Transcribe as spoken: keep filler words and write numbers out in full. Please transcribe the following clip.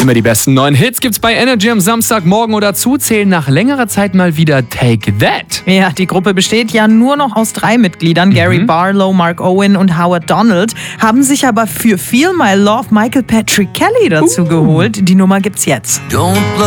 Immer die besten neuen Hits gibt's bei Energy am Samstagmorgen oder zuzählen nach längerer Zeit mal wieder Take That. Ja, die Gruppe besteht ja nur noch aus drei Mitgliedern. Mhm. Gary Barlow, Mark Owen und Howard Donald. Haben sich aber für Feel My Love Michael Patrick Kelly dazu uh. geholt. Die Nummer gibt's jetzt. Don't